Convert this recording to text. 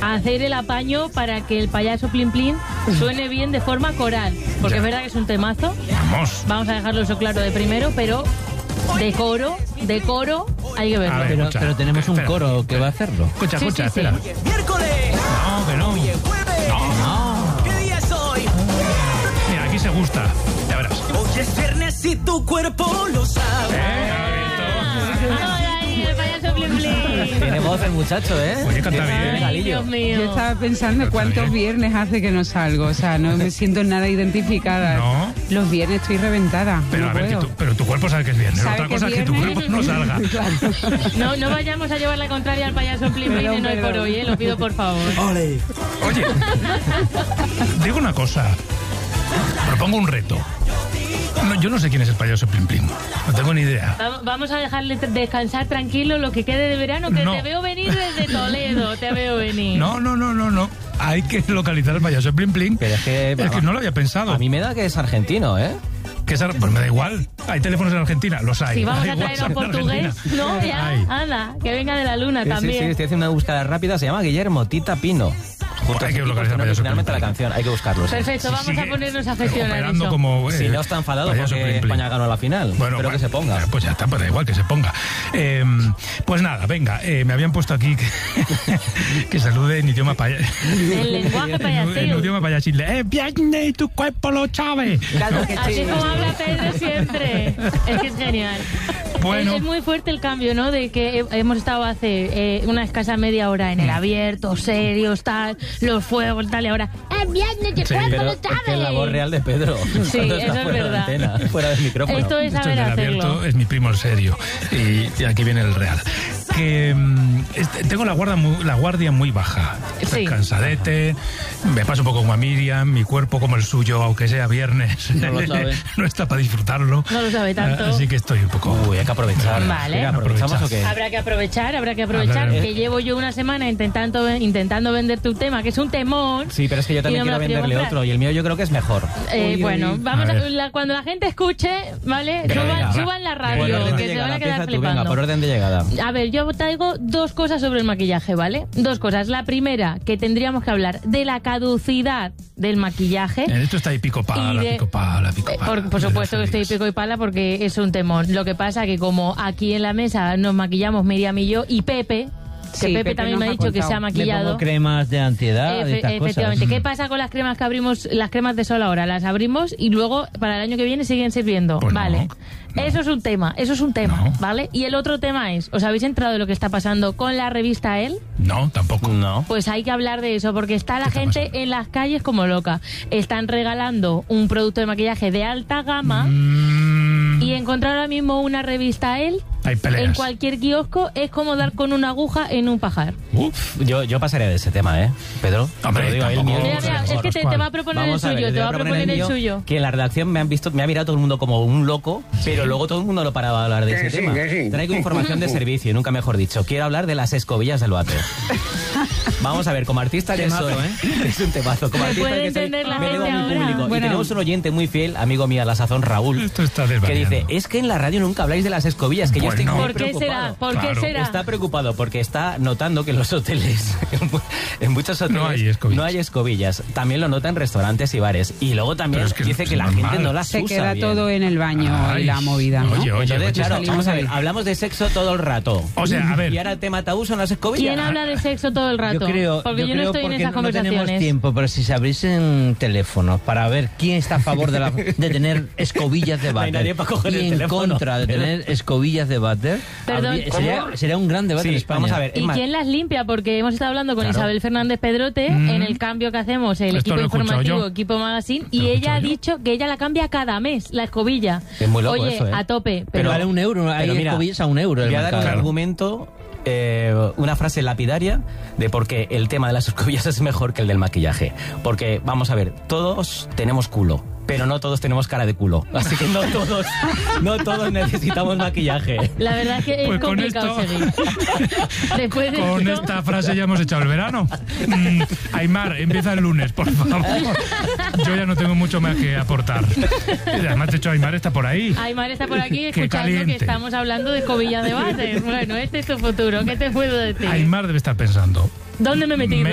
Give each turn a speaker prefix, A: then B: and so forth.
A: hacer el apaño para que el payaso Plin Plin suene bien de forma coral. Porque es verdad que es un temazo. Vamos a dejarlo eso claro de primero, pero de coro, hay que verlo.
B: Ver,
C: pero tenemos un coro que va a hacerlo.
B: Escucha, espera.
D: Miércoles.
B: No, que no.
D: Hoy es jueves.
B: No.
D: ¿Qué día es hoy?
B: Mira, aquí se gusta. Ya verás.
D: Hoy es viernes y tu cuerpo lo sabe.
A: Ay, el payaso Plin Plin.
C: Tiene voz el muchacho, ¿eh?
B: Oye, canta bien.
A: Ay, Dios mío.
E: Yo estaba pensando cuántos viernes hace que no salgo. O sea, no me siento nada identificada.
B: No.
E: Los viernes estoy reventada.
B: Pero
E: no
B: a ver,
E: puedo.
B: pero tu cuerpo sabe que es viernes.
E: ¿Sabe
B: Otra
E: que
B: cosa
E: es
B: es que tu
E: viernes?
B: cuerpo no salga.
E: Claro.
A: No vayamos a llevar la contraria al payaso Plin Plin
E: Perdón,
A: en Hoy por
E: perdón.
A: Hoy, lo pido por favor.
D: Ole.
B: Oye, digo una cosa. Propongo un reto. No, yo no sé quién es el payaso Plin Plin. No tengo ni idea.
A: Vamos a dejarle descansar tranquilo lo que quede de verano, que
B: No.
A: te veo venir desde Toledo, te veo venir.
B: No. Hay que localizar al payaso Plin Plin.
C: Pero es que
B: no lo había pensado.
C: A mí me da que es argentino, ¿eh?
B: Pues me da igual. Hay teléfonos en Argentina, los hay.
A: Si vamos
B: Hay
A: a traer a
B: WhatsApp
A: un
B: en
A: portugués,
B: Argentina.
A: no, ya,
B: Hay.
A: anda, que venga de la luna
C: Sí,
A: también.
C: estoy haciendo una búsqueda rápida, se llama Guillermo Tita Pino. Justo
B: Hay que
C: así,
B: localizar
C: porque
B: payaso
C: finalmente
B: Plin
C: la
B: Plin.
C: canción, hay que buscarlo. sí.
A: Perfecto, vamos
B: Sigue
A: a ponernos a gestionar
B: operando
A: eso.
B: como,
C: Si no está enfadado
B: payaso
C: porque
B: Plin Plin.
C: España ganó la final.
B: Bueno,
C: Espero que se ponga.
B: Pues ya está, pues da igual que se ponga. Pues nada, venga, me habían puesto aquí que salude en idioma
A: El lenguaje
B: en
A: payasil.
B: idioma payasil. Viernes y tu cuerpo lo sabe.
C: Claro que
A: Así
C: sí.
A: como habla Pedro siempre. Es que es genial.
B: Bueno.
A: Es muy fuerte el cambio, ¿no? De que hemos estado hace una escasa media hora en el abierto, serios, tal, los fuegos, tal, y ahora ¡es viernes, te
B: Sí,
A: cuerpo
C: Pero
A: lo
C: es que es la voz
A: sabe!
C: real de Pedro.
A: Sí,
C: cuando está
A: eso es
C: fuera de
A: verdad.
C: antena, fuera del micrófono.
A: Esto es
B: Esto
A: saber
B: del
A: hacerlo.
B: abierto es mi primo el serio. Y aquí viene el real. Que tengo la guardia muy baja. Estoy
A: Sí.
B: cansadete, me paso un poco como a Miriam, mi cuerpo como el suyo, aunque sea viernes.
C: No lo sabe.
B: No está para disfrutarlo.
A: No lo sabe tanto.
B: Así que estoy un poco...
C: Uy, hay que aprovechar.
A: Vale.
C: Venga, ¿aprovechamos o qué?
A: Habrá que aprovechar,
B: A ver.
A: que llevo yo una semana intentando vender tu tema, que es un temón.
C: Sí, pero es que yo también
A: Y no me
C: quiero
A: has querido
C: venderle
A: comprar.
C: otro y el mío yo creo que es mejor.
A: Bueno, vamos
B: A ver.
A: cuando la gente escuche, ¿vale?
C: Venga,
A: Suban la
C: Por
A: radio,
C: orden de
A: que se van
C: llegada,
A: a quedar
C: empieza tú, venga,
A: flipando.
C: por orden de llegada.
A: A ver, yo traigo dos cosas sobre el maquillaje, ¿vale? Dos cosas. La primera, que tendríamos que hablar de la caducidad del maquillaje.
B: Esto está ahí pico pala,
A: Y de-
B: pico pala.
A: Por supuesto que estoy pico y pala porque es un temón. Lo que pasa que como aquí en la mesa nos maquillamos Miriam y yo y Pepe, que
E: Sí,
A: Pepe también
E: nos
A: me ha dicho que
E: contado.
A: se ha
C: Le
A: maquillado.
C: pongo cremas de antiedad y estas
A: Efectivamente.
C: cosas.
A: ¿Qué pasa con las cremas que abrimos, las cremas de sol ahora? Las abrimos y luego para el año que viene siguen sirviendo.
B: Pues no,
A: vale.
B: no.
A: Eso es un tema,
B: No.
A: ¿vale? Y el otro tema es, ¿os habéis enterado de lo que está pasando con la revista Elle?
B: No, tampoco.
C: No.
A: Pues hay que hablar de eso, porque está la
B: ¿Qué está
A: gente
B: pasando?
A: en las calles como loca. Están regalando un producto de maquillaje de alta gama y encontrar ahora mismo una revista Elle
B: Hay peleas.
A: en cualquier kiosco es como dar con una aguja en un pajar.
B: Uf.
C: Yo pasaré de ese tema, ¿eh? Pedro.
B: Hombre,
C: te lo digo, el
B: tampoco-
C: mío
A: Mira, mira, es que te va a proponer
C: Vamos
A: el
C: a ver,
A: suyo, te va a proponer el
C: mío,
A: suyo.
C: Que en la redacción me ha mirado todo el mundo como un loco, pero luego todo el mundo no paraba de hablar de ese tema. Traigo información de servicio, nunca mejor dicho. Quiero hablar de las escobillas del váter. Vamos a ver, como artista que soy, es un temazo. Como
A: Me
C: artista
A: puede
C: que soy,
A: entender la
C: me
A: gente
C: debo a mi
A: ahora.
C: público.
E: Bueno.
C: Y tenemos un oyente muy fiel, amigo mío a la sazón, Raúl,
B: Esto está
C: que
B: desvariando.
C: dice, es que en la radio nunca habláis de las escobillas, que yo
B: Bueno.
C: estoy muy
A: ¿Por qué
C: preocupado.
A: será? ¿Por qué
B: Claro.
A: será?
C: Está preocupado porque está notando que en los hoteles, en muchos hoteles,
B: No hay escobillas.
C: También lo nota en restaurantes y bares. Y luego también
B: Pero es que
C: dice
B: es
C: que la
B: normal.
C: gente no las
E: Se
C: usa
E: queda
C: bien.
E: todo en el baño
B: Ay,
E: y la movida, ¿no?
B: oye,
C: Entonces, claro,
E: salimos
C: vamos a
E: ahí.
C: ver, hablamos de sexo todo el rato.
B: O sea, a ver.
C: Y ahora el tema tabú son las escobillas.
A: ¿Quién habla de sexo todo el rato? Porque yo no estoy en
F: porque
A: esas
F: no tenemos
A: conversaciones.
F: tiempo, pero si se abriesen teléfonos para ver quién está a favor de tener escobillas de
C: No hay
F: váter
C: nadie para coger
F: y
C: el
F: en
C: teléfono.
F: contra de tener escobillas de váter,
A: Perdón,
F: sería un gran debate en
C: Sí,
F: España.
C: vamos a ver. es
A: ¿Y
C: más,
A: quién las limpia? Porque hemos estado hablando con
C: Claro.
A: Isabel Fernández Pedrote en el cambio que hacemos, el
B: Esto
A: equipo
B: lo he escuchado
A: informativo,
B: yo.
A: equipo magazine,
B: Lo
A: y
B: he
A: ella
B: escuchado
A: ha
B: yo.
A: dicho que ella la cambia cada mes, la escobilla.
C: Es muy loco
A: Oye,
C: eso, ¿eh?
A: a tope.
F: Pero vale €1, hay
C: Pero mira,
F: escobillas a €1 el
C: voy a dar un
F: mercado.
C: argumento, una frase lapidaria de por qué el tema de las escobillas es mejor que el del maquillaje. Porque, vamos a ver, todos tenemos culo, pero no todos tenemos cara de culo. Así que no todos necesitamos maquillaje.
A: La verdad es que es
B: Pues con
A: complicado
B: esto-
A: seguir. Después de
B: Con
A: esto,
B: esta frase ya hemos echado el verano. Aymar, empieza el lunes, por favor. Yo ya no tengo mucho más que aportar. Además, de hecho, Aymar está por ahí.
A: Aymar está por aquí
B: Qué
A: escuchando
B: caliente.
A: que estamos hablando de escobilla de váter. Bueno, este es tu futuro. ¿Qué te puedo decir?
B: Aymar debe estar pensando.
A: ¿Dónde me he metido?